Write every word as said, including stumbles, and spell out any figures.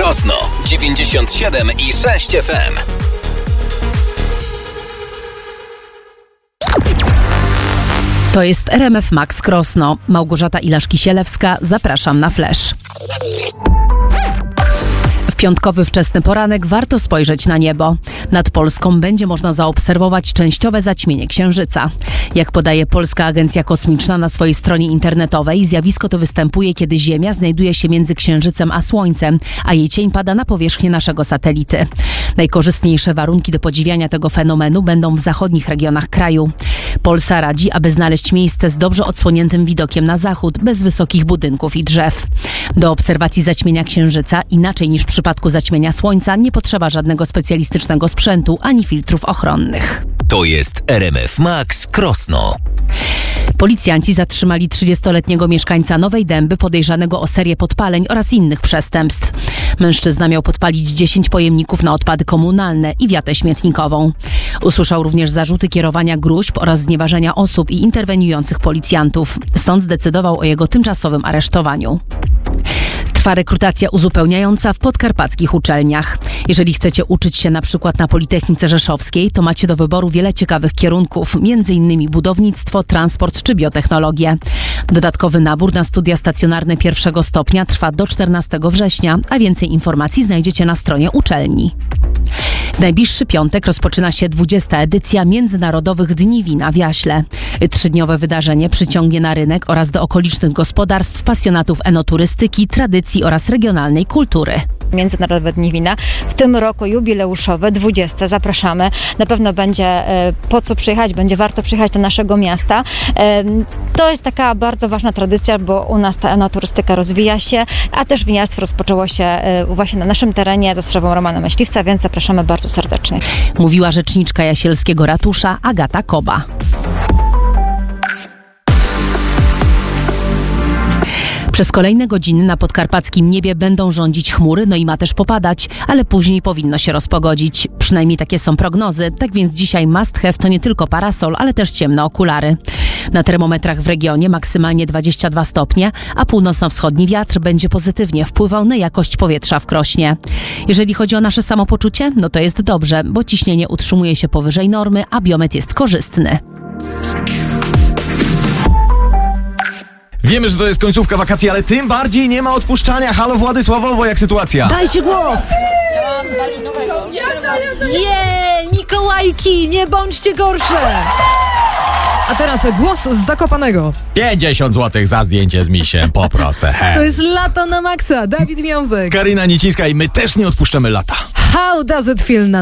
Krosno dziewięćdziesiąt siedem i sześć F M. To jest R M F Max Krosno. Małgorzata Ilaszki-Sielewska. Zapraszam na Flash. W piątkowy wczesny poranek warto spojrzeć na niebo. Nad Polską będzie można zaobserwować częściowe zaćmienie księżyca. Jak podaje Polska Agencja Kosmiczna na swojej stronie internetowej, zjawisko to występuje, kiedy Ziemia znajduje się między Księżycem a Słońcem, a jej cień pada na powierzchnię naszego satelity. Najkorzystniejsze warunki do podziwiania tego fenomenu będą w zachodnich regionach kraju. Polsa radzi, aby znaleźć miejsce z dobrze odsłoniętym widokiem na zachód, bez wysokich budynków i drzew. Do obserwacji zaćmienia księżyca, inaczej niż w przypadku zaćmienia Słońca, nie potrzeba żadnego specjalistycznego sprzętu ani filtrów ochronnych. To jest R M F Max Krosno. Policjanci zatrzymali trzydziestoletniego mieszkańca Nowej Dęby podejrzanego o serię podpaleń oraz innych przestępstw. Mężczyzna miał podpalić dziesięć pojemników na odpady komunalne i wiatę śmietnikową. Usłyszał również zarzuty kierowania gróźb oraz znieważenia osób i interweniujących policjantów. Sąd zdecydował o jego tymczasowym aresztowaniu. Trwa rekrutacja uzupełniająca w podkarpackich uczelniach. Jeżeli chcecie uczyć się na przykład na Politechnice Rzeszowskiej, to macie do wyboru wiele ciekawych kierunków, między innymi budownictwo, transport czy biotechnologię. Dodatkowy nabór na studia stacjonarne pierwszego stopnia trwa do czternastego września, a więcej informacji znajdziecie na stronie uczelni. W najbliższy piątek rozpoczyna się dwudziesta edycja Międzynarodowych Dni Wina w Jaśle. Trzydniowe wydarzenie przyciągnie na rynek oraz do okolicznych gospodarstw pasjonatów enoturystyki, tradycji oraz regionalnej kultury. Międzynarodowe Dni Wina. W tym roku jubileuszowe, dwudzieste. Zapraszamy. Na pewno będzie e, po co przyjechać, będzie warto przyjechać do naszego miasta. E, to jest taka bardzo ważna tradycja, bo u nas ta enoturystyka rozwija się, a też winiarstwo rozpoczęło się e, właśnie na naszym terenie za sprawą Romana Myśliwca, więc zapraszamy bardzo serdecznie. Mówiła rzeczniczka jasielskiego ratusza Agata Koba. Przez kolejne godziny na podkarpackim niebie będą rządzić chmury, no i ma też popadać, ale później powinno się rozpogodzić. Przynajmniej takie są prognozy, tak więc dzisiaj must have to nie tylko parasol, ale też ciemne okulary. Na termometrach w regionie maksymalnie dwadzieścia dwa stopnie, a północno-wschodni wiatr będzie pozytywnie wpływał na jakość powietrza w Krośnie. Jeżeli chodzi o nasze samopoczucie, no to jest dobrze, bo ciśnienie utrzymuje się powyżej normy, a biometr jest korzystny. Wiemy, że to jest końcówka wakacji, ale tym bardziej nie ma odpuszczania. Halo Władysławowo, jak sytuacja? Dajcie głos! Je, Mikołajki, nie bądźcie gorsze! A teraz głos z Zakopanego. pięćdziesiąt złotych za zdjęcie z misiem, poproszę. He. To jest lato na maksa, Dawid Wiązek. Karina Nicińska i my też nie odpuszczamy lata. How does it feel na